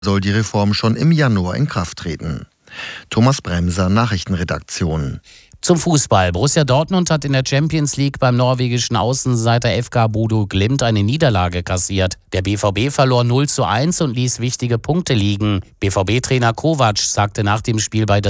soll die Reform schon im Januar in Kraft treten. Thomas Bremser, Nachrichtenredaktion. Zum Fußball. Borussia Dortmund hat in der Champions League beim norwegischen Außenseiter FK Bodo Glimt eine Niederlage kassiert. Der BVB verlor 0:1 und ließ wichtige Punkte liegen. BVB-Trainer Kovac sagte nach dem Spiel bei